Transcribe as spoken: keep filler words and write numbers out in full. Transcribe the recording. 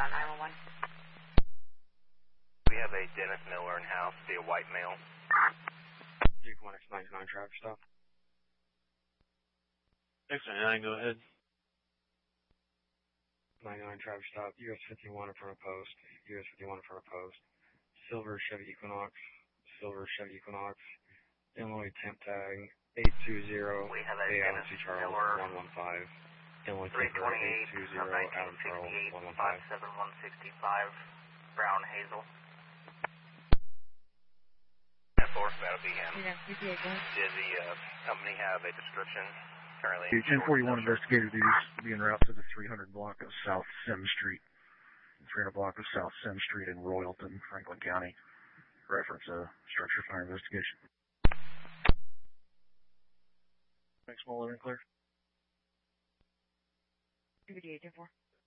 nine one one. We have a Dennis Miller in house, be a white male. Duke one X ninety-nine traffic stop. X ninety-nine, go ahead. ninety-nine traffic stop, U S fifty-one in front of post, U S fifty-one in front of post. Silver Chevy Equinox, Silver Chevy Equinox, Illinois temp tag eight two zero, We have a A Dennis Allen C. Charles Miller, one one five, Illinois three temp tag eight two zero, Adam Pearl one one five. five seven one six five, Brown Hazel. ten four, that'll be him. Yeah, E P A, go ahead. Did the uh, company have a description? Currently ten forty-one investigator duties be en route to the three hundred block of South Sim Street. three hundred block of South Sim Street in Royalton, Franklin County. Reference a structure fire investigation. Thanks, Mullen and clear. two eight ten four.